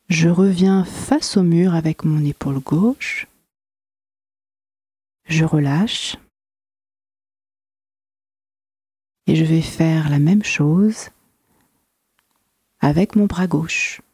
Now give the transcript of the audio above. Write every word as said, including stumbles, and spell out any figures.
Je reviens face au mur avec mon épaule gauche. Je relâche. Et je vais faire la même chose avec mon bras gauche.